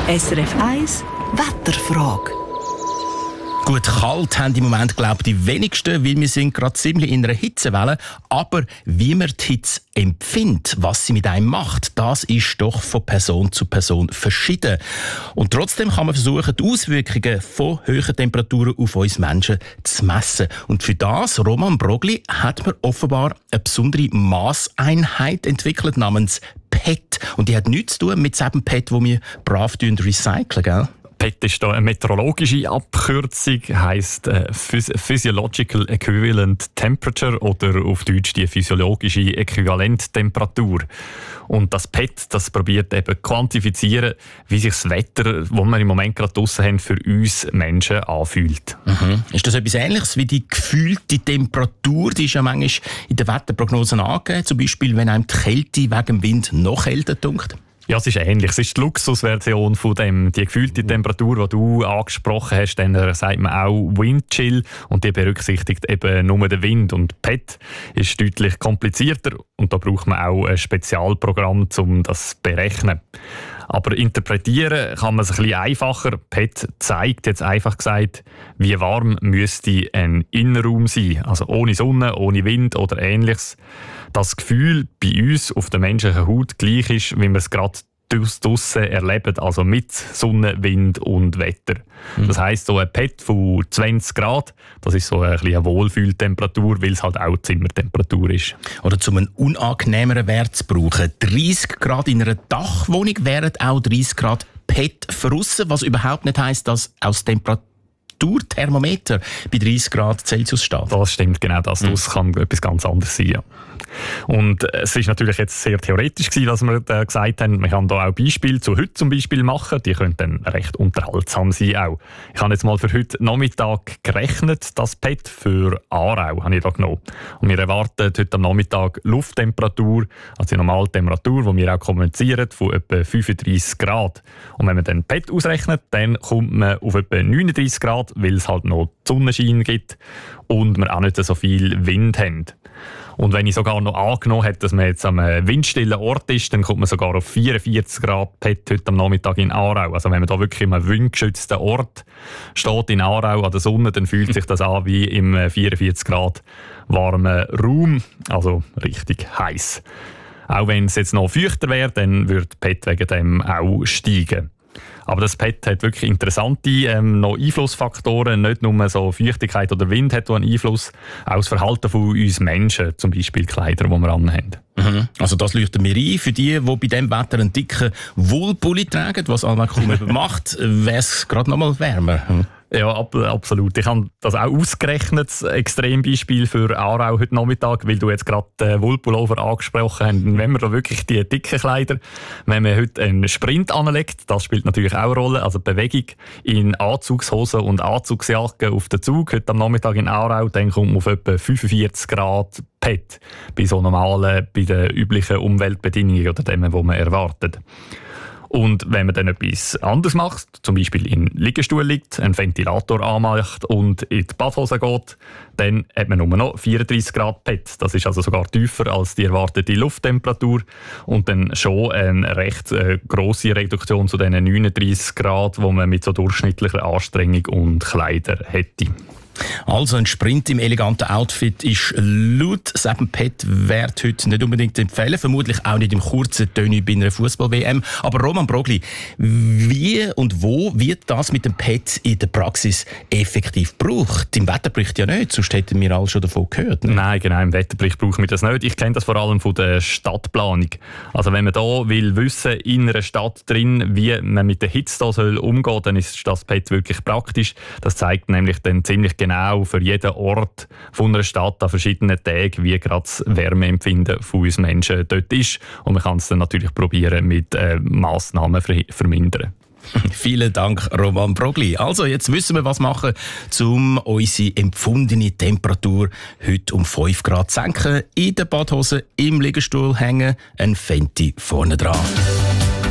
SRF 1 Wetterfrage. Gut, kalt haben im Moment, glaube ich, die wenigsten, weil wir sind gerade ziemlich in einer Hitzewelle. Aber wie man die Hitze empfindet, was sie mit einem macht, das ist doch von Person zu Person verschieden. Und trotzdem kann man versuchen, die Auswirkungen von hohen Temperaturen auf uns Menschen zu messen. Und für das, Roman Brogli, hat man offenbar eine besondere Maßeinheit entwickelt namens PET. Und die hat nichts zu tun mit dem PET, das wir brav recyceln, gell? PET ist da eine meteorologische Abkürzung, heisst Physiological Equivalent Temperature oder auf Deutsch die physiologische Äquivalenttemperatur. Und das PET, das probiert eben quantifizieren, wie sich das Wetter, das wir im Moment gerade draussen haben, für uns Menschen anfühlt. Mhm. Ist das etwas Ähnliches wie die gefühlte Temperatur? Die ist ja manchmal in den Wetterprognosen angegeben, zum Beispiel wenn einem die Kälte wegen dem Wind noch kälter dunkt. Ja, es ist ähnlich. Es ist die Luxusversion von dem. Die gefühlte Temperatur, die du angesprochen hast, dann sagt man auch Windchill und die berücksichtigt eben nur den Wind. Und PET ist deutlich komplizierter und da braucht man auch ein Spezialprogramm, um das zu berechnen. Aber interpretieren kann man es ein bisschen einfacher. PET zeigt jetzt einfach gesagt, wie warm müsste ein Innenraum sein. Also ohne Sonne, ohne Wind oder Ähnliches. Das Gefühl bei uns auf der menschlichen Haut gleich ist, wie wir es gerade draussen erleben, also mit Sonne, Wind und Wetter. Das heisst, so ein PET von 20 Grad, das ist so eine Wohlfühltemperatur, weil es halt auch Zimmertemperatur ist. Oder um einen unangenehmeren Wert zu brauchen. 30 Grad in einer Dachwohnung wären auch 30 Grad PET verrissen, was überhaupt nicht heisst, dass aus Temperaturthermometer bei 30 Grad Celsius steht. Das stimmt, genau das. Das kann etwas ganz anderes sein. Ja. Und es ist natürlich jetzt sehr theoretisch gewesen, was wir da gesagt haben. Man kann da auch Beispiele zu heute zum Beispiel machen. Die können dann recht unterhaltsam sein auch. Ich habe jetzt mal für heute Nachmittag gerechnet, das PET für Aarau habe ich da genommen. Und wir erwarten heute am Nachmittag Lufttemperatur, also die normale Temperatur, die wir auch kommunizieren, von etwa 35 Grad. Und wenn man dann PET ausrechnet, dann kommt man auf etwa 39 Grad, weil es halt noch Sonnenschein gibt und wir auch nicht so viel Wind haben. Und wenn ich sogar noch angenommen hätte, dass man jetzt am windstillen Ort ist, dann kommt man sogar auf 44 Grad PET heute am Nachmittag in Aarau. Also wenn man da wirklich in einem windgeschützten Ort steht in Aarau an der Sonne, dann fühlt sich das an wie im 44 Grad warmen Raum, also richtig heiß. Auch wenn es jetzt noch feuchter wäre, dann würde PET wegen dem auch steigen. Aber das PET hat wirklich interessante noch Einflussfaktoren. Nicht nur so Feuchtigkeit oder Wind hat einen Einfluss, auch das Verhalten von uns Menschen, zum Beispiel Kleider, die wir anhaben. Mhm. Also das leuchtet mir ein. Für die bei diesem Wetter einen dicken Wollpulli tragen, was Alma kaum macht, wäre es gerade noch mal wärmer. Ja, absolut. Ich habe das auch ausgerechnet, das Extrembeispiel für Aarau heute Nachmittag, weil du jetzt gerade den Wollpullover angesprochen hast. Wenn man da wirklich die dicken Kleider, wenn man heute einen Sprint anlegt, das spielt natürlich auch eine Rolle, also Bewegung in Anzugshosen und Anzugsjacke auf den Zug heute am Nachmittag in Aarau, dann kommt man auf etwa 45 Grad PET bei so normalen, bei den üblichen Umweltbedingungen oder dem, was man erwartet. Und wenn man dann etwas anderes macht, zum Beispiel in den Liegestuhl liegt, einen Ventilator anmacht und in die Badhose geht, dann hat man nur noch 34 Grad PET. Das ist also sogar tiefer als die erwartete Lufttemperatur und dann schon eine recht grosse Reduktion zu den 39 Grad, die man mit so durchschnittlicher Anstrengung und Kleider hätte. Also ein Sprint im eleganten Outfit ist laut Seppen PET-Wert heute nicht unbedingt empfehlen, vermutlich auch nicht im kurzen Tenue bei einer Fußball-WM. Aber Roman Brogli, wie und wo wird das mit dem PET in der Praxis effektiv gebraucht? Im Wetterbericht ja nicht, sonst hätten wir alle schon davon gehört. Ne? Nein, genau, im Wetterbericht brauchen wir das nicht. Ich kenne das vor allem von der Stadtplanung. Also wenn man da will wissen, in einer Stadt drin, wie man mit der Hitze da soll umgehen, dann ist das PET wirklich praktisch. Das zeigt nämlich dann ziemlich genau für jeden Ort von einer Stadt an verschiedenen Tagen, wie gerade das Wärmeempfinden von uns Menschen dort ist. Und man kann es dann natürlich probieren mit Massnahmen vermindern. Vielen Dank, Roman Brogli. Also, jetzt wissen wir, was machen, um unsere empfundene Temperatur heute um 5 Grad zu senken. In der Badhose, im Liegestuhl hängen, ein Fenty vorne dran.